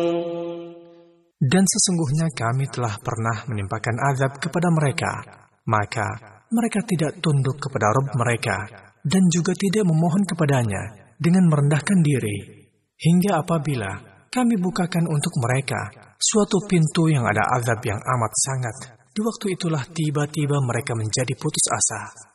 Dan sesungguhnya kami telah pernah menimpakan azab kepada mereka, maka mereka tidak tunduk kepada Rabb mereka, dan juga tidak memohon kepadanya dengan merendahkan diri, hingga apabila kami bukakan untuk mereka suatu pintu yang ada azab yang amat sangat, di waktu itulah tiba-tiba mereka menjadi putus asa.